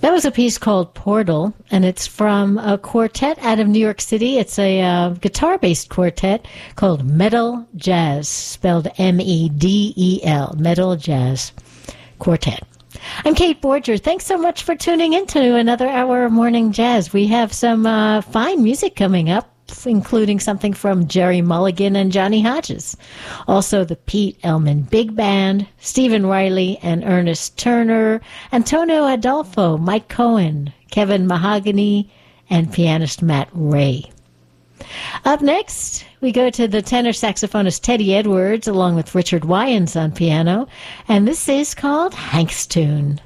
That was a piece called Portal, and it's from a quartet out of New York City. It's a guitar-based quartet called Metal Jazz, spelled M-E-D-E-L, Metal Jazz Quartet. I'm Kate Borger. Thanks so much for tuning in to another hour of Morning Jazz. We have some fine music coming up, including something from Jerry Mulligan and Johnny Hodges. Also the Pete Elman Big Band, Stephen Riley and Ernest Turner, Antonio Adolfo, Mike Cohen, Kevin Mahogany, and pianist Matt Ray. Up next, we go to the tenor saxophonist Teddy Edwards along with Richard Wyans on piano, and this is called Hank's Tune.